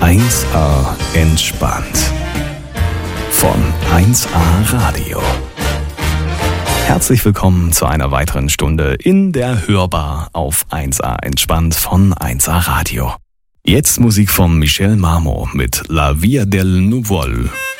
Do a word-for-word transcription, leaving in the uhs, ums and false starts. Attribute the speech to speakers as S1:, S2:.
S1: eins A entspannt. Von eins A Radio. Herzlich willkommen zu einer weiteren Stunde in der Hörbar auf eins A entspannt von eins A Radio. Jetzt Musik von Michel Marmot mit La Via del Nuvol.